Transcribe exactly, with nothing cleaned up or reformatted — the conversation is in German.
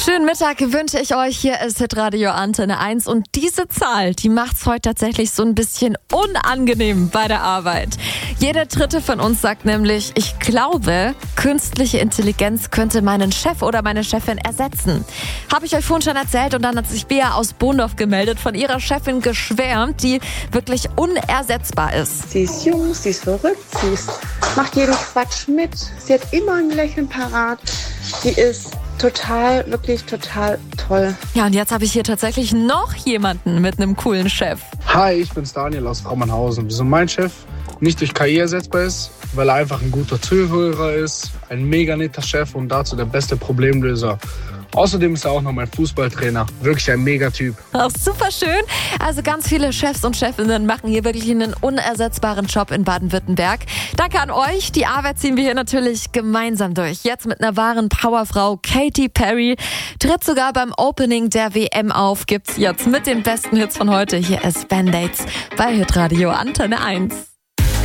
Schönen Mittag wünsche ich euch. Hier ist Hitradio Antenne eins und diese Zahl, die macht's heute tatsächlich so ein bisschen unangenehm bei der Arbeit. Jeder Dritte von uns sagt nämlich, ich glaube, künstliche Intelligenz könnte meinen Chef oder meine Chefin ersetzen. Habe ich euch vorhin schon erzählt und dann hat sich Bea aus Bohndorf gemeldet, von ihrer Chefin geschwärmt, die wirklich unersetzbar ist. Sie ist jung, sie ist verrückt, sie ist, macht jeden Quatsch mit, sie hat immer ein Lächeln parat, sie ist total, wirklich total toll. Ja, und jetzt habe ich hier tatsächlich noch jemanden mit einem coolen Chef. Hi, ich bin's Daniel aus Frauenhausen. Wieso mein Chef nicht durch K I ersetzbar ist? Weil er einfach ein guter Zuhörer ist, ein mega netter Chef und dazu der beste Problemlöser. Außerdem ist er auch noch mein Fußballtrainer. Wirklich ein Megatyp. Ach, super schön. Also ganz viele Chefs und Chefinnen machen hier wirklich einen unersetzbaren Job in Baden-Württemberg. Danke an euch. Die Arbeit ziehen wir hier natürlich gemeinsam durch. Jetzt mit einer wahren Powerfrau. Katy Perry tritt sogar beim Opening der W M auf. Gibt's jetzt mit den besten Hits von heute. Hier ist Band-Aids bei Hitradio Antenne eins.